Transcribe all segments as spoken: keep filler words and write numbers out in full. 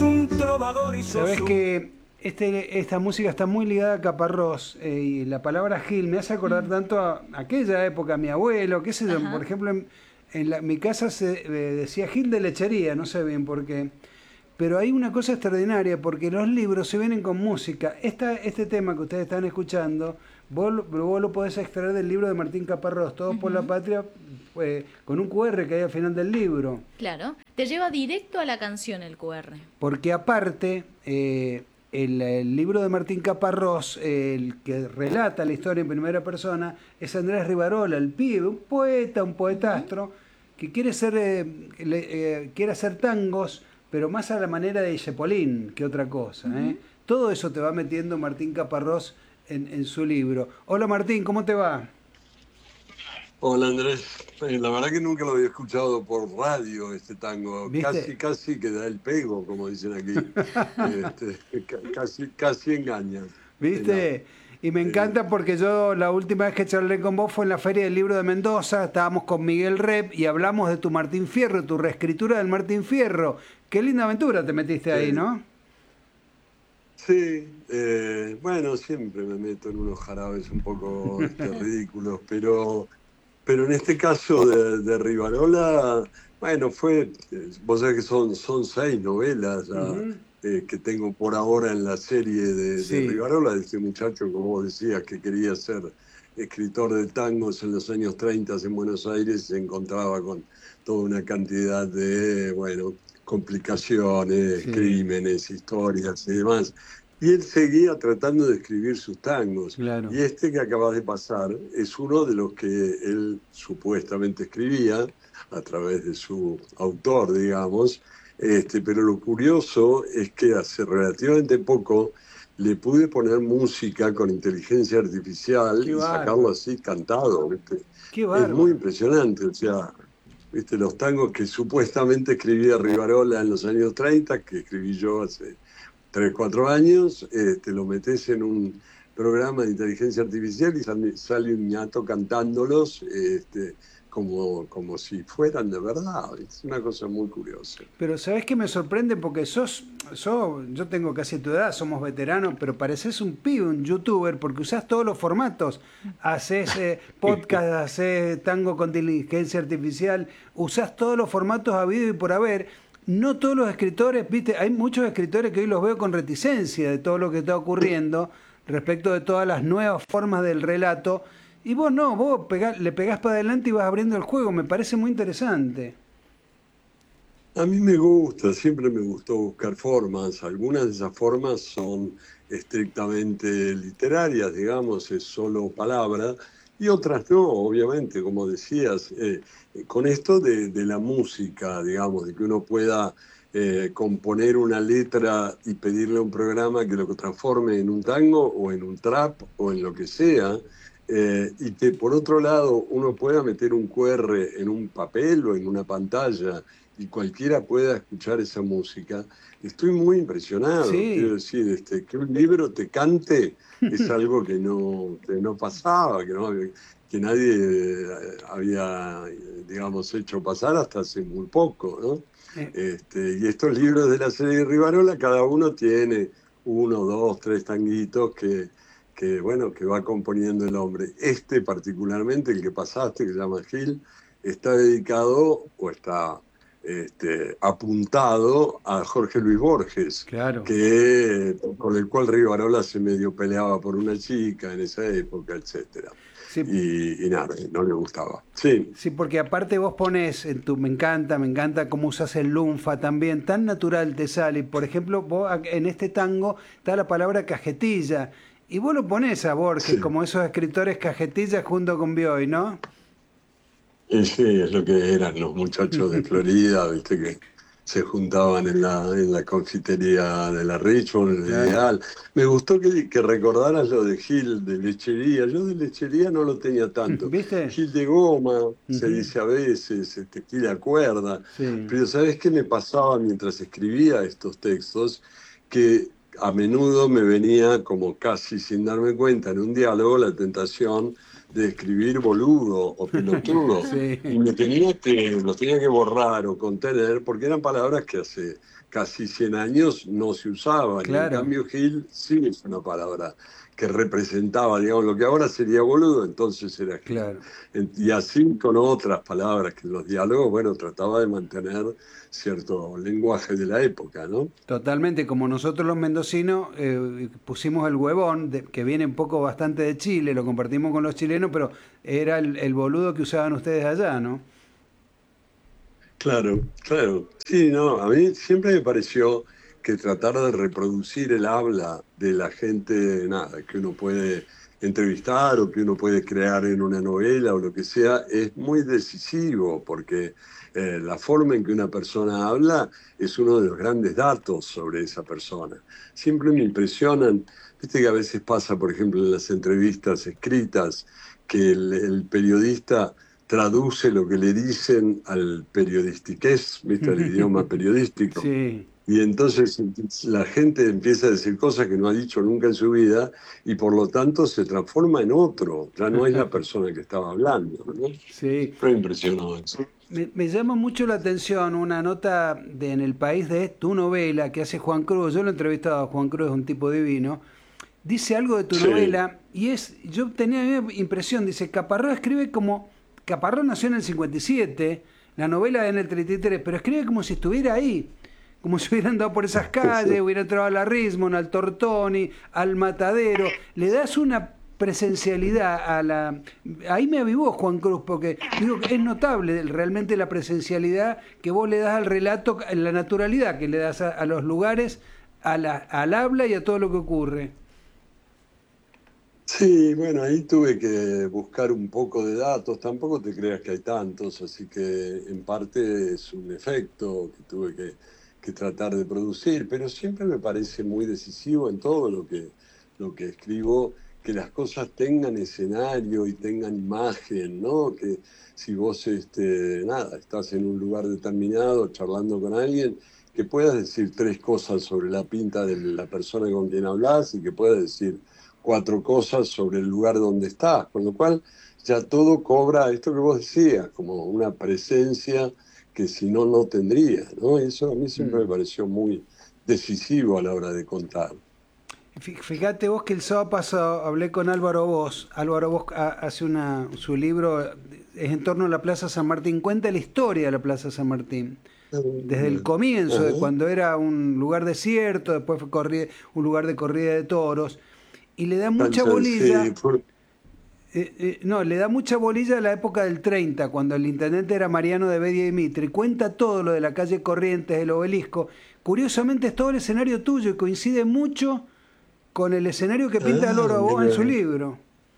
un trovador y sos Sabés un... que este, esta música está muy ligada a Caparrós, eh, y la palabra Gil me hace acordar Mm. tanto a aquella época, a mi abuelo, qué sé yo, Ajá. por ejemplo, en, en la- mi casa se eh, decía Gil de lechería, no sé bien por qué. Pero hay una cosa extraordinaria, porque los libros se vienen con música. Esta, este tema que ustedes están escuchando, vos, lo- vos lo podés extraer del libro de Martín Caparrós, Todos por la Ujú. Patria, eh, con un cu erre que hay al final del libro. Claro. Te lleva directo a la canción el cu erre. Porque aparte, eh, el, el libro de Martín Caparrós, eh, el que relata la historia en primera persona, es Andrés Rivarola, el pibe, un poeta, un poetastro, que quiere ser, eh, le- eh, quiere hacer tangos, pero más a la manera de Cepolín que otra cosa. ¿eh? Ujú. Todo eso te va metiendo Martín Caparrós en, en su libro. Hola Martín, ¿cómo te va? Hola Andrés. Eh, la verdad que nunca lo había escuchado por radio este tango, casi ¿Viste? casi que da el pego, como dicen aquí. Este, ca- casi casi engaña. Eh, no, ¿Viste? Y me eh, encanta porque yo la última vez que charlé con vos fue en la Feria del Libro de Mendoza, estábamos con Miguel Rep y hablamos de tu Martín Fierro, tu reescritura del Martín Fierro. Qué linda aventura te metiste ahí, sí, ¿no? sí, eh, bueno, siempre me meto en unos jarabes un poco este, ridículos, pero, pero en este caso de, de Rivarola, bueno, fue, eh, vos sabés que son, son seis novelas ya, Ujú. eh, que tengo por ahora en la serie de, de Sí, Rivarola, de este muchacho, como vos decías, que quería ser escritor de tangos en los años treinta en Buenos Aires, se encontraba con toda una cantidad de, bueno, complicaciones, sí, crímenes, historias y demás. Y él seguía tratando de escribir sus tangos. claro. Y este que acaba de pasar es uno de los que él supuestamente escribía a través de su autor, digamos. Este, pero lo curioso es que hace relativamente poco le pude poner música con inteligencia artificial Qué y sacarlo bárbaro, así cantado, ¿viste? qué Es muy bárbaro. impresionante, o sea, ¿viste? Los tangos que supuestamente escribía Rivarola en los años treinta, que escribí yo hace tres cuatro años, este, lo metes en un programa de inteligencia artificial y sale, sale un ñato cantándolos, este, como, como si fueran de verdad. Es una cosa muy curiosa. Pero ¿sabés qué me sorprende? Porque sos, sos, yo tengo casi tu edad, somos veteranos, pero pareces un pibe, un youtuber, porque usás todos los formatos. Haces eh, podcast, haces tango con inteligencia artificial, usás todos los formatos habido y por haber. No todos los escritores, viste, hay muchos escritores que hoy los veo con reticencia de todo lo que está ocurriendo respecto de todas las nuevas formas del relato. Y vos no, vos pegá- le pegás para adelante y vas abriendo el juego, me parece muy interesante. A mí me gusta, siempre me gustó buscar formas. Algunas de esas formas son estrictamente literarias, digamos, es solo palabra, y otras no, obviamente, como decías, eh, eh, con esto de, de la música, digamos, de que uno pueda eh, componer una letra y pedirle a un programa que lo transforme en un tango o en un trap o en lo que sea. Eh, y que por otro lado uno pueda meter un cu erre en un papel o en una pantalla y cualquiera pueda escuchar esa música, estoy muy impresionado. Quiero Sí. decir, este, que un libro te cante es algo que no, que no pasaba, que, no, que nadie eh, había, eh, digamos, hecho pasar hasta hace muy poco, ¿no? Eh, Este, y estos libros de la serie de Rivarola, cada uno tiene uno, dos, tres tanguitos que, que, bueno, que va componiendo el hombre. Este particularmente, el que pasaste, que se llama Gil, está dedicado o está este, apuntado a Jorge Luis Borges, claro. que, con el cual Rivarola se medio peleaba por una chica en esa época, etcétera. Sí, Y, y nada, no le gustaba. Sí, sí, porque aparte vos pones en tu, me encanta, me encanta cómo usas el lunfa también, tan natural te sale. Por ejemplo, vos ac- en este tango está la palabra cajetilla, y vos lo pones a Borges sí. como esos escritores cajetilla junto con Bioy, ¿no? Y sí, es lo que eran los muchachos de Florida, viste, que se juntaban en la, en la confitería de la Richmond, el Claro. ideal. Me gustó que, que recordaras lo de Gil de lechería. Yo de lechería no lo tenía tanto. ¿Viste? Gil de goma, se Ujú. dice a veces, este, Gil de cuerda. Sí. Pero ¿sabés qué me pasaba mientras escribía estos textos? Que a menudo me venía, como casi sin darme cuenta, en un diálogo, la tentación de escribir boludo o pelotudo. Sí. Y me tenía que, los tenía que borrar o contener porque eran palabras que hace casi cien años no se usaban. Claro. En cambio, Gil sí es una palabra que representaba, digamos, lo que ahora sería boludo, entonces era Gil. Claro. Y así con otras palabras que en los diálogos, bueno, trataba de mantener cierto lenguaje de la época, ¿no? Totalmente, como nosotros los mendocinos eh, pusimos el huevón, de, que viene un poco bastante de Chile, lo compartimos con los chilenos, pero era el, el boludo que usaban ustedes allá, ¿no? Claro, claro. Sí, no, a mí siempre me pareció que tratar de reproducir el habla de la gente, nada, que uno puede entrevistar o que uno puede crear en una novela o lo que sea, es muy decisivo porque eh, la forma en que una persona habla es uno de los grandes datos sobre esa persona. Siempre me impresionan, viste que a veces pasa, por ejemplo, en las entrevistas escritas, que el, el periodista traduce lo que le dicen al periodistiqués, ¿viste? Al idioma periodístico. Sí. Y entonces la gente empieza a decir cosas que no ha dicho nunca en su vida y por lo tanto se transforma en otro. Ya no es la persona que estaba hablando, ¿no? Sí. Me impresionó eso. Me, me llama mucho la atención una nota de, en El País de tu novela que hace Juan Cruz. Yo lo he entrevistado a Juan Cruz, es un tipo divino. Dice algo de tu Sí. novela y es, yo tenía la impresión, dice, Caparrós escribe como, Caparrós nació en el cincuenta y siete, la novela en el treinta y tres, pero escribe como si estuviera ahí, como si hubiera andado por esas calles, hubiera entrado al Arrismon, al Tortoni, al Matadero, le das una presencialidad a la... Ahí me avivó Juan Cruz, porque digo que es notable realmente la presencialidad que vos le das al relato, la naturalidad que le das a, a los lugares, a la, al habla y a todo lo que ocurre. Sí, bueno, ahí tuve que buscar un poco de datos, tampoco te creas que hay tantos, así que en parte es un efecto que tuve que, que tratar de producir, pero siempre me parece muy decisivo en todo lo que, lo que escribo, que las cosas tengan escenario y tengan imagen, ¿no? Que si vos, este, nada, estás en un lugar determinado charlando con alguien, que puedas decir tres cosas sobre la pinta de la persona con quien hablas y que puedas decir cuatro cosas sobre el lugar donde estás, con lo cual ya todo cobra esto que vos decías, como una presencia que si no, no tendría, ¿no? Y eso a mí siempre me pareció muy decisivo a la hora de contar. Fíjate vos que el sábado pasado hablé con Álvaro Bosch. Álvaro Bosch hace una, su libro, es en torno a la Plaza San Martín, cuenta la historia de la Plaza San Martín. Desde el comienzo, uh-huh. de cuando era un lugar desierto, después fue corrida, un lugar de corrida de toros. Y le da mucha bolilla, sí, por... eh, eh, no, le da mucha bolilla a la época del treinta, cuando el intendente era Mariano de Bedia y Mitre. Cuenta todo lo de la calle Corrientes, el Obelisco. Curiosamente es todo el escenario tuyo y coincide mucho con el escenario que pinta ah, Álvaro Bosch en su libro.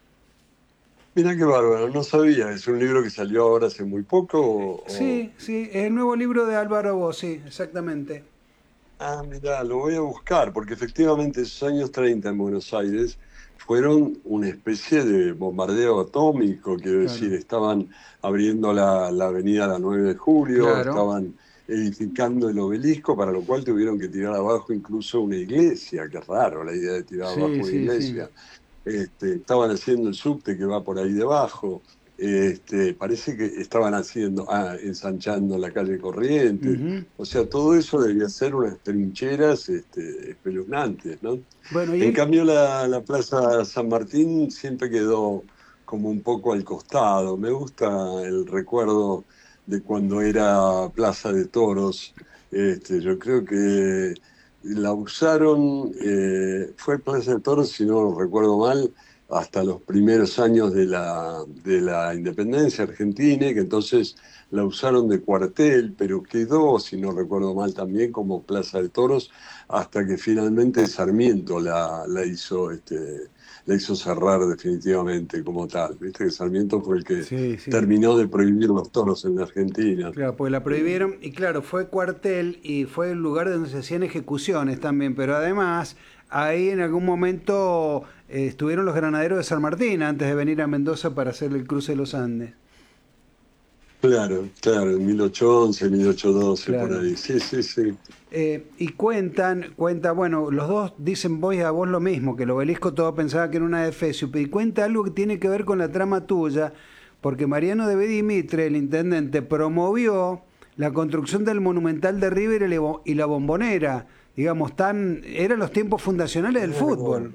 Mirá qué bárbaro, no sabía. ¿Es un libro que salió ahora hace muy poco? O... Sí, sí, es el nuevo libro de Álvaro Bosch, sí, exactamente. Ah, mirá, lo voy a buscar, porque efectivamente esos años treinta en Buenos Aires fueron una especie de bombardeo atómico, quiero claro. decir, estaban abriendo la, la avenida la nueve de julio, claro. estaban edificando el Obelisco, para lo cual tuvieron que tirar abajo incluso una iglesia, que es raro la idea de tirar sí, abajo una sí, iglesia. Sí. Este, estaban haciendo el subte que va por ahí debajo. Este, parece que estaban haciendo, ah, ensanchando la calle Corrientes, uh-huh. o sea, todo eso debía ser unas trincheras este, espeluznantes, ¿no? Bueno, y en el... cambio la, la Plaza San Martín siempre quedó como un poco al costado. Me gusta el recuerdo de cuando era Plaza de Toros. Este, yo creo que la usaron, eh, fue Plaza de Toros, si no recuerdo mal, hasta los primeros años de la, de la independencia argentina, que entonces la usaron de cuartel, pero quedó, si no recuerdo mal, también como Plaza de Toros, hasta que finalmente Sarmiento la, la, hizo, este, la hizo cerrar definitivamente como tal. Viste que Sarmiento fue el que sí, sí. terminó de prohibir los toros en la Argentina. Claro, pues la prohibieron, y claro, fue cuartel y fue el lugar donde se hacían ejecuciones también, pero además... Ahí en algún momento eh, estuvieron los granaderos de San Martín antes de venir a Mendoza para hacer el cruce de los Andes. Claro, claro, en mil ochocientos once, mil ochocientos doce, claro. Por ahí. Sí, sí, sí. Eh, y cuentan, cuenta, bueno, los dos dicen vos y a vos lo mismo, que el Obelisco todo pensaba que era una de Efesio, y cuenta algo que tiene que ver con la trama tuya, porque Mariano de Bedia y Mitre, el intendente, promovió la construcción del Monumental de River y la- y la Bombonera. Digamos, tan, eran los tiempos fundacionales del fútbol.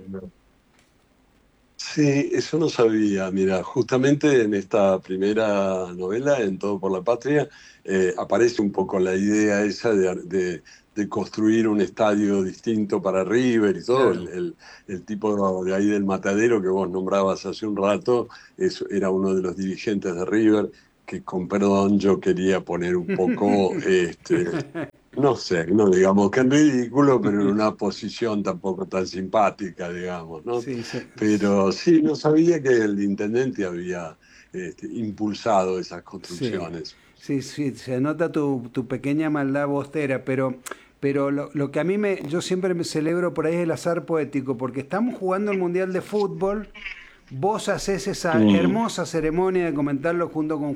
Sí, eso no sabía. Mira, justamente en esta primera novela, En Todo por la Patria, eh, aparece un poco la idea esa de, de- de construir un estadio distinto para River y todo. El, Claro. el- el tipo de ahí del Matadero que vos nombrabas hace un rato, es- era uno de los dirigentes de River, que con perdón yo quería poner un poco, este, no sé, no digamos que en ridículo, pero en una posición tampoco tan simpática, digamos, ¿no? Sí, sí. Pero sí, no sabía que el intendente había este, impulsado esas Sí, construcciones. sí, sí, se nota tu, tu pequeña maldad bostera, pero, pero lo, lo que a mí me, yo siempre me celebro por ahí es el azar poético, porque estamos jugando el Mundial de Fútbol, vos haces esa Mm, hermosa ceremonia de comentarlo junto con